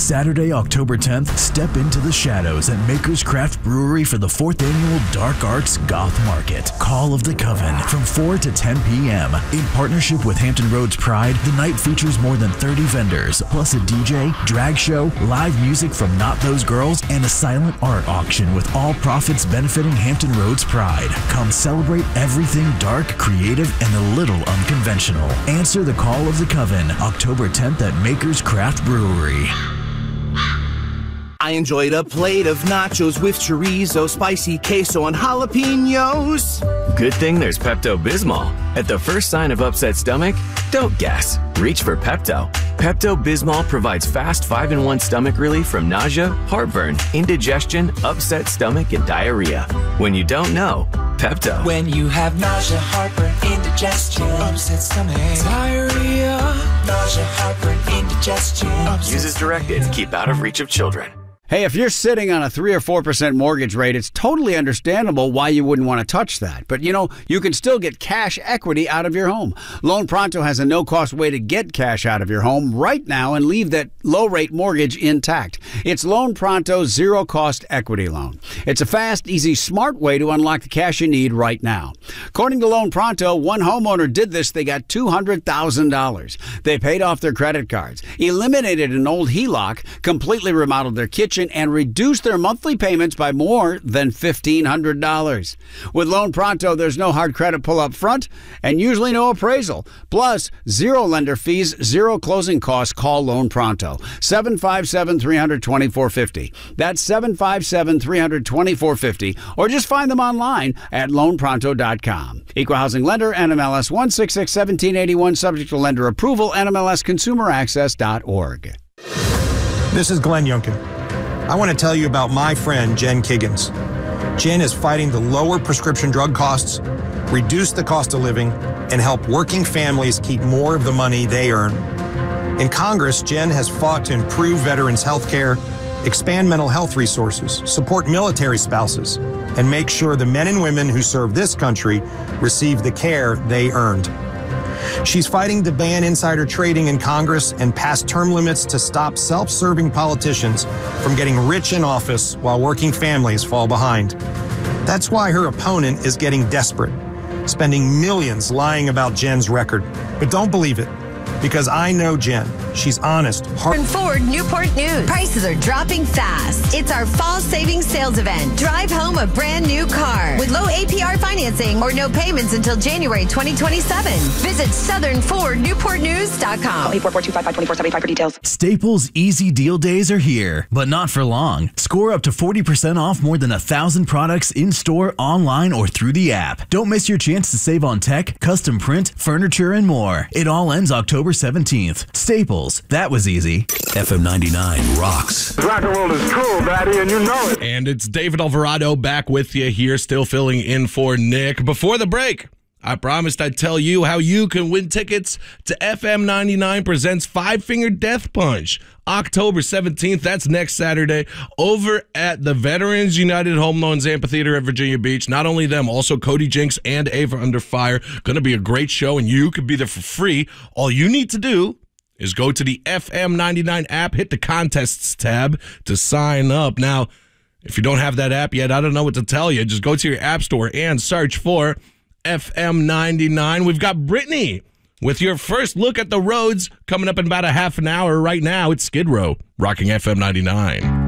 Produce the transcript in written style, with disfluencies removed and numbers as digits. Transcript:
Saturday, October 10th, step into the shadows at Maker's Craft Brewery for the 4th annual Dark Arts Goth Market. Call of the Coven from 4 to 10 p.m. In partnership with Hampton Roads Pride, the night features more than 30 vendors, plus a DJ, drag show, live music from Not Those Girls, and a silent art auction with all profits benefiting Hampton Roads Pride. Come celebrate everything dark, creative, and a little unconventional. Answer the call of the Coven, October 10th at Maker's Craft Brewery. I enjoyed a plate of nachos with chorizo, spicy queso, and jalapenos. Good thing there's Pepto-Bismol. At the first sign of upset stomach, don't guess. Reach for Pepto. Pepto-Bismol provides fast 5-in-1 stomach relief from nausea, heartburn, indigestion, upset stomach, and diarrhea. When you don't know, Pepto. When you have nausea, heartburn, indigestion, upset stomach, diarrhea, nausea, heartburn, indigestion. Use as directed. Keep out of reach of children. Hey, if you're sitting on a 3 or 4% mortgage rate, it's totally understandable why you wouldn't want to touch that. But, you can still get cash equity out of your home. Loan Pronto has a no-cost way to get cash out of your home right now and leave that low-rate mortgage intact. It's Loan Pronto's zero-cost equity loan. It's a fast, easy, smart way to unlock the cash you need right now. According to Loan Pronto, one homeowner did this. They got $200,000. They paid off their credit cards, eliminated an old HELOC, completely remodeled their kitchen, and reduce their monthly payments by more than $1,500. With Loan Pronto, there's no hard credit pull up front and usually no appraisal. Plus, zero lender fees, zero closing costs. Call Loan Pronto. 757-300-2450. That's 757-300-2450. Or just find them online at loanpronto.com. Equal housing lender, NMLS 1661781, subject to lender approval, NMLSconsumeraccess.org. This is Glenn Youngkin. I want to tell you about my friend, Jen Kiggins. Jen is fighting to lower prescription drug costs, reduce the cost of living, and help working families keep more of the money they earn. In Congress, Jen has fought to improve veterans' health care, expand mental health resources, support military spouses, and make sure the men and women who serve this country receive the care they earned. She's fighting to ban insider trading in Congress and pass term limits to stop self-serving politicians from getting rich in office while working families fall behind. That's why her opponent is getting desperate, spending millions lying about Jen's record. But don't believe it, because I know Jen. She's honest. Ford Newport News. Prices are dropping fast. It's our fall savings sales event. Drive home a brand new car with low APR financing or no payments until January 2027. Visit southernfordnewportnews.com. 844-255-2475 for details. Staples Easy Deal Days are here, but not for long. Score up to 40% off more than 1,000 products in-store, online, or through the app. Don't miss your chance to save on tech, custom print, furniture, and more. It all ends October 17th. Staples. That was easy. FM 99 rocks. Rock and roll is cool, Daddy, and you know it. And it's David Alvarado back with you here, still filling in for Nick. Before the break, I promised I'd tell you how you can win tickets to FM 99 Presents Five Finger Death Punch. October 17th, that's next Saturday, over at the Veterans United Home Loans Amphitheater at Virginia Beach. Not only them, also Cody Jinks and Ava Under Fire. Going to be a great show, and you could be there for free. All you need to do is go to the FM 99 app, hit the contests tab to sign up. Now, if you don't have that app yet, I don't know what to tell you. Just go to your app store and search for FM 99. We've got Brittany with your first look at the roads coming up in about a half an hour right now. It's Skid Row, rocking FM 99.